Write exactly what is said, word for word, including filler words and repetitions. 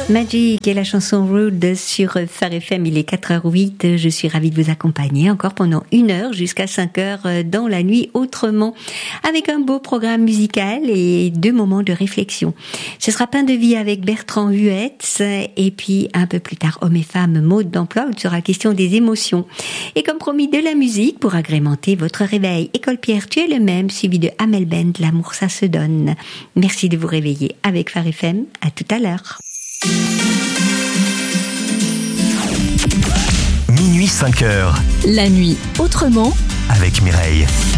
Magic et la chanson Rude sur Phare F M, il est quatre heures huit, je suis ravie de vous accompagner encore pendant une heure jusqu'à cinq heures dans la nuit autrement, avec un beau programme musical et deux moments de réflexion. Ce sera Pain de vie avec Bertrand Huetz et puis un peu plus tard Hommes et femmes, mode d'emploi où il sera question des émotions. Et comme promis de la musique pour agrémenter votre réveil. École Pierre, tu es le même, suivi de Amel Bent, L'amour ça se donne. Merci de vous réveiller avec Phare F M, à tout à l'heure. Minuit cinq heures. La nuit autrement avec Mireille.